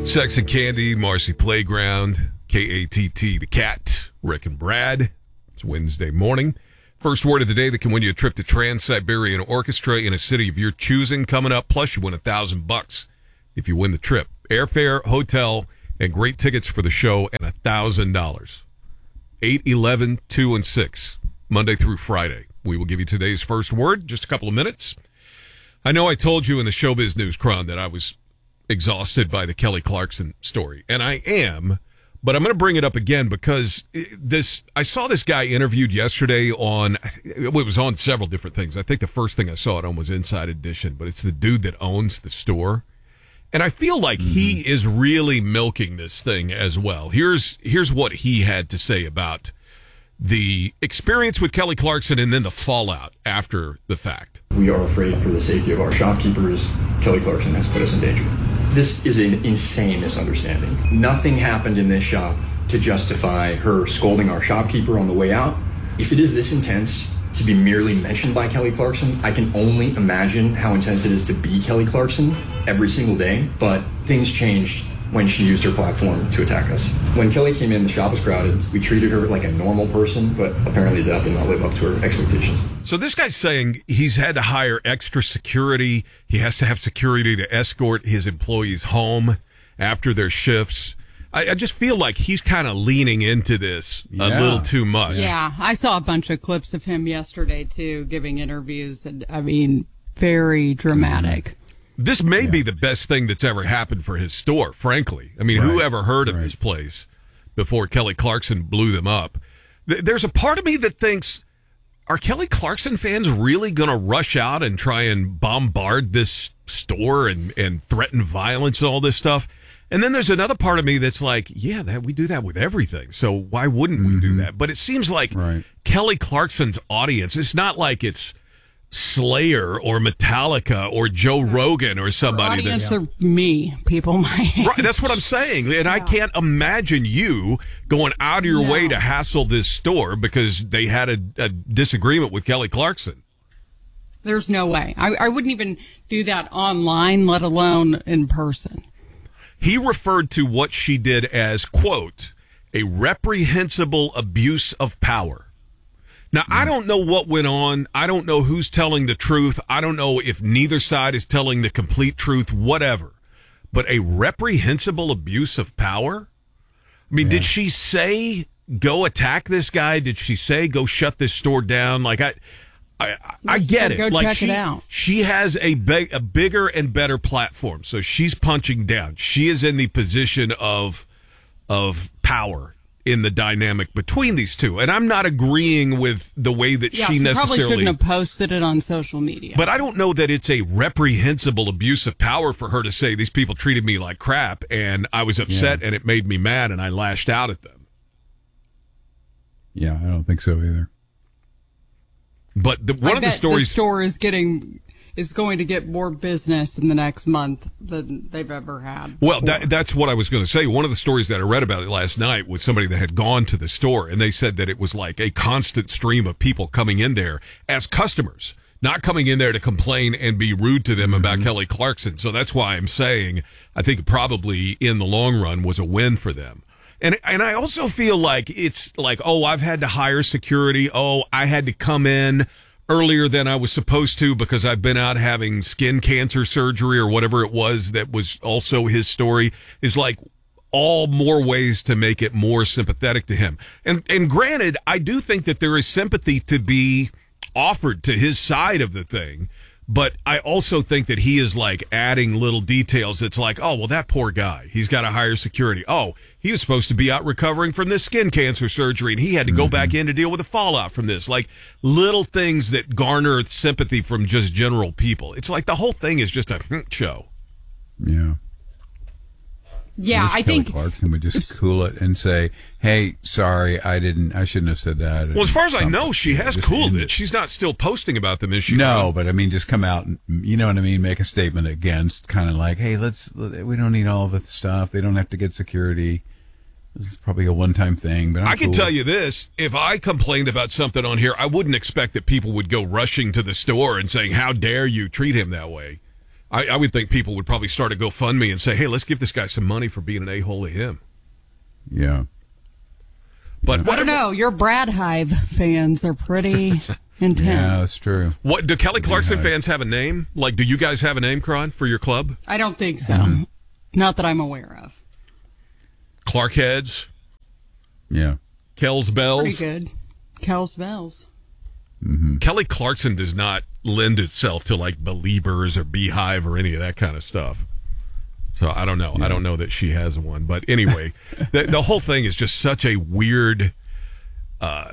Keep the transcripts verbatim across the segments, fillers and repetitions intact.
Sex and Candy, Marcy Playground, K A T T, The Cat, Rick and Brad. It's Wednesday morning. First word of the day that can win you a trip to Trans-Siberian Orchestra in a city of your choosing coming up. Plus, you win a thousand bucks if you win the trip. Airfare, hotel, and great tickets for the show, and a thousand dollars. eight, eleven, two, and six, Monday through Friday. We will give you today's first word, just a couple of minutes. I know I told you in the Showbiz News Cron that I was exhausted by the Kelly Clarkson story, and I am, but I'm going to bring it up again because this, I saw this guy interviewed yesterday on, it was on several different things. I think the first thing I saw it on was Inside Edition, but it's the dude that owns the store. And I feel like mm-hmm. he is really milking this thing as well. Here's, here's what he had to say about the experience with Kelly Clarkson and then the fallout after the fact. We are afraid for the safety of our shopkeepers. Kelly Clarkson has put us in danger. This is an insane misunderstanding. Nothing happened in this shop to justify her scolding our shopkeeper on the way out. If it is this intense to be merely mentioned by Kelly Clarkson, I can only imagine how intense it is to be Kelly Clarkson every single day. But things changed when she used her platform to attack us. When Kelly came in, the shop was crowded. We treated her like a normal person, but apparently that did not live up to her expectations. So this guy's saying he's had to hire extra security. He has to have security to escort his employees home after their shifts. I, I just feel like he's kind of leaning into this yeah. a little too much. Yeah, I saw a bunch of clips of him yesterday, too, giving interviews. And I mean, very dramatic. Mm-hmm. This may yeah. be the best thing that's ever happened for his store, frankly. I mean, right. who ever heard of right. this place before Kelly Clarkson blew them up? There's a part of me that thinks, are Kelly Clarkson fans really going to rush out and try and bombard this store and, and threaten violence and all this stuff? And then there's another part of me that's like, yeah, that we do that with everything. So why wouldn't mm-hmm. we do that? But it seems like right. Kelly Clarkson's audience, it's not like it's Slayer or Metallica or Joe Rogan or somebody. Her audience that's are me, people my age. Right, that's what I'm saying. And yeah. I can't imagine you going out of your no. way to hassle this store because they had a, a disagreement with Kelly Clarkson. There's no way. I, I wouldn't even do that online, let alone in person. He referred to what she did as, quote, a reprehensible abuse of power. Now, I don't know what went on. I don't know who's telling the truth. I don't know if neither side is telling the complete truth, whatever. But a reprehensible abuse of power? I mean, yeah. did she say, go attack this guy? Did she say, go shut this store down? Like, I I, I get it. Go like check she, it out. She has a, big, a bigger and better platform, so she's punching down. She is in the position of of power in the dynamic between these two. And I'm not agreeing with the way that yeah, she, she necessarily... probably shouldn't have posted it on social media. But I don't know that it's a reprehensible abuse of power for her to say, these people treated me like crap, and I was upset, yeah. and it made me mad, and I lashed out at them. Yeah, I don't think so either. But the, one I of the bet stories... the store is getting... is going to get more business in the next month than they've ever had. Well, that, that's what I was going to say. One of the stories that I read about it last night was somebody that had gone to the store, and they said that it was like a constant stream of people coming in there as customers, not coming in there to complain and be rude to them mm-hmm. about Kelly Clarkson. So that's why I'm saying I think probably in the long run was a win for them. And and I also feel like it's like, oh, I've had to hire security. Oh, I had to come in earlier than I was supposed to because I've been out having skin cancer surgery or whatever it was that was also his story, is like all more ways to make it more sympathetic to him. And and granted, I do think that there is sympathy to be offered to his side of the thing, but I also think that he is like adding little details. It's like, oh, well, that poor guy, he's got to hire security. Oh, he was supposed to be out recovering from this skin cancer surgery, and he had to go mm-hmm. back in to deal with the fallout from this. Like little things that garner sympathy from just general people. It's like the whole thing is just a show. Yeah. Yeah, I, I Kelly think Clarkson would just cool it and say, "Hey, sorry, I didn't. I shouldn't have said that." Well, as far as I know, she has cooled it. She's not still posting about them, is she? No, but I mean, just come out and, you know what I mean, make a statement against, kind of like, "Hey, let's. We don't need all of the stuff. They don't have to get security. This is probably a one-time thing." But I'm I can cool. tell you this: if I complained about something on here, I wouldn't expect that people would go rushing to the store and saying, "How dare you treat him that way?" I, I would think people would probably start a GoFundMe and say, hey, let's give this guy some money for being an a-hole to him. Yeah. But I don't know. Your Brad Hive fans are pretty intense. Yeah, that's true. What do Kelly Clarkson Hive. fans have a name? Like, do you guys have a name, Cron, for your club? I don't think so. Mm-hmm. Not that I'm aware of. Clark Heads, Yeah. Kells Bells. Pretty good. Kells Bells. Mm-hmm. Kelly Clarkson does not lend itself to like Beliebers or Beehive or any of that kind of stuff. So I don't know. Yeah. I don't know that she has one. But anyway, the, the whole thing is just such a weird uh,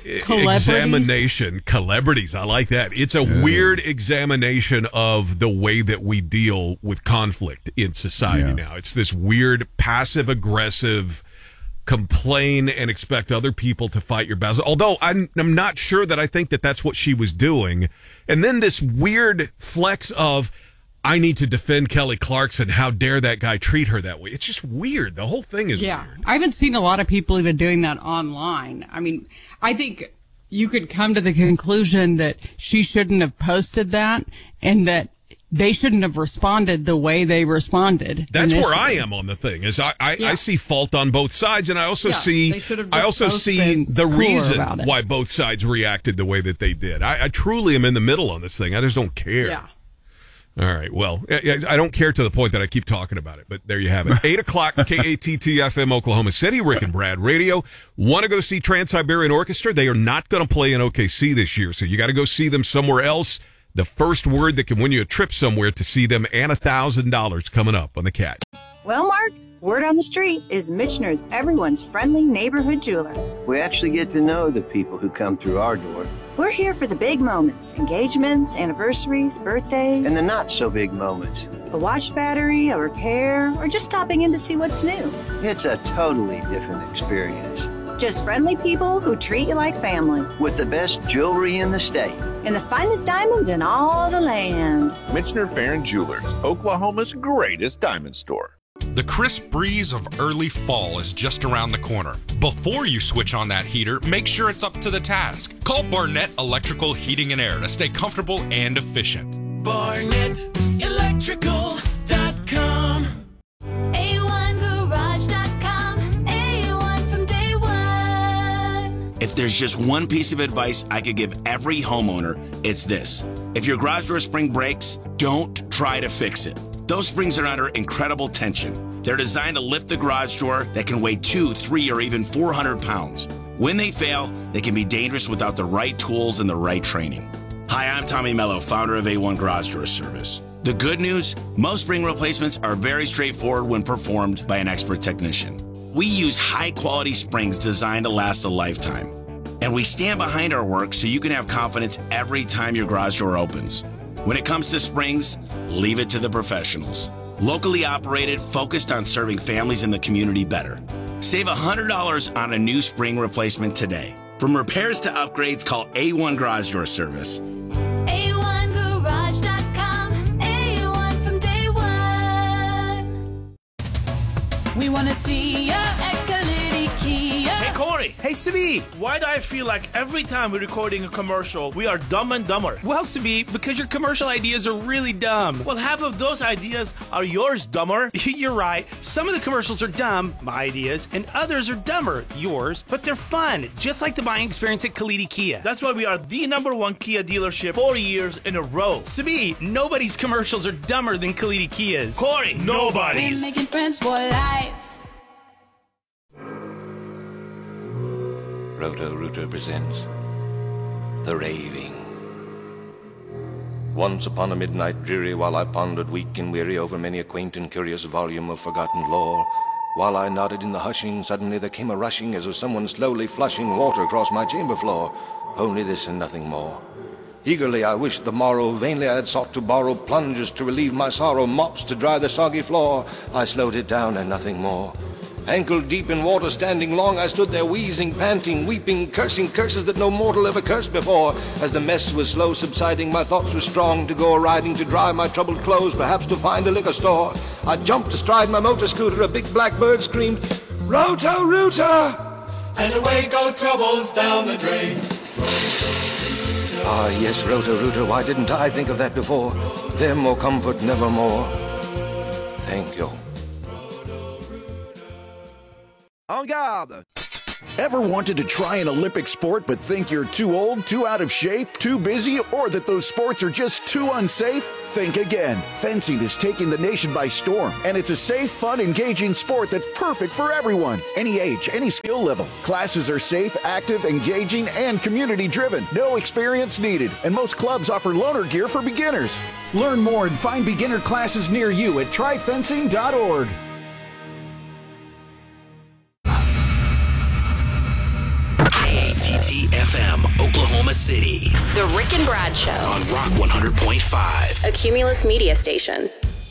examination. Celebrities. I like that. It's a yeah. weird examination of the way that we deal with conflict in society yeah. now. It's this weird passive-aggressive complain and expect other people to fight your battles. Although I'm, I'm not sure that I think that that's what she was doing. And then this weird flex of, I need to defend Kelly Clarkson. How dare that guy treat her that way? It's just weird. The whole thing is yeah. weird. I haven't seen a lot of people even doing that online. I mean, I think you could come to the conclusion that she shouldn't have posted that and that they shouldn't have responded the way they responded. That's initially. where I am on the thing. Is I, I, yeah. I see fault on both sides, and I also yeah, see I also see the reason why both sides reacted the way that they did. I, I truly am in the middle on this thing. I just don't care. Yeah. All right. Well, I don't care to the point that I keep talking about it, but there you have it. Eight o'clock, K A T T F M, Oklahoma City, Rick and Brad Radio. Want to go see Trans-Siberian Orchestra? They are not going to play in O K C this year, so you got to go see them somewhere else. The first word that can win you a trip somewhere to see them and a thousand dollars coming up on the Cat. Well, Mark, word on the street is Michener's everyone's friendly neighborhood jeweler. We actually get to know the people who come through our door. We're here for the big moments, engagements, anniversaries, birthdays. And the not so big moments. A watch battery, a repair, or just stopping in to see what's new. It's a totally different experience. Just friendly people who treat you like family. With the best jewelry in the state. And the finest diamonds in all the land. Michener Farron Jewelers, Oklahoma's greatest diamond store. The crisp breeze of early fall is just around the corner. Before you switch on that heater, make sure it's up to the task. Call Barnett Electrical Heating and Air to stay comfortable and efficient. Barnett Electrical dot com A one Garage dot com. A one from day one. If there's just one piece of advice I could give every homeowner, it's this. If your garage door spring breaks, don't try to fix it. Those springs are under incredible tension. They're designed to lift the garage door that can weigh two, three, or even four hundred pounds. When they fail, they can be dangerous without the right tools and the right training. Hi, I'm Tommy Mello, founder of A one Garage Door Service. The good news, most spring replacements are very straightforward when performed by an expert technician. We use high-quality springs designed to last a lifetime. And we stand behind our work so you can have confidence every time your garage door opens. When it comes to springs, leave it to the professionals. Locally operated, focused on serving families in the community better. Save one hundred dollars on a new spring replacement today. From repairs to upgrades, call A one Garage Door Service. A one Garage dot com. A one from day one. We want to see ya at Kalidi Kia. Hey, Corey. Hey, Sabi. Why do I feel like every time we're recording a commercial, we are dumb and dumber? Well, Sabi, because your commercial ideas are really dumb. Well, half of those ideas are yours, dumber. You're right. Some of the commercials are dumb, my ideas, and others are dumber, yours, but they're fun, just like the buying experience at Kalidi Kia. That's why we are the number one Kia dealership four years in a row. Sabi, nobody's commercials are dumber than Kalidi Kia's. Corey, nobody's. We're making friends for life. Roto-Rooter presents The Raving. Once upon a midnight dreary, while I pondered weak and weary over many a quaint and curious volume of forgotten lore, while I nodded in the hushing, suddenly there came a rushing as of someone slowly flushing water across my chamber floor. Only this and nothing more. Eagerly I wished the morrow, vainly I had sought to borrow plungers to relieve my sorrow, mops to dry the soggy floor. I slowed it down and nothing more. Ankle deep in water, standing long, I stood there wheezing, panting, weeping, cursing curses that no mortal ever cursed before. As the mess was slow subsiding, my thoughts were strong to go a-riding, to dry my troubled clothes, perhaps to find a liquor store. I jumped astride my motor scooter, a big black bird screamed, Roto-Rooter! And away go troubles down the drain. Ah, yes, Roto-Rooter, why didn't I think of that before? Them or comfort nevermore. Thank you. En garde! Ever wanted to try an Olympic sport but think you're too old, too out of shape, too busy, or that those sports are just too unsafe? Think again. Fencing is taking the nation by storm, and it's a safe, fun, engaging sport that's perfect for everyone. Any age, any skill level. Classes are safe, active, engaging, and community-driven. No experience needed, and most clubs offer loaner gear for beginners. Learn more and find beginner classes near you at try fencing dot org. K A T T F M, Oklahoma City. The Rick and Brad Show. On Rock one hundred point five. A Cumulus Media Station.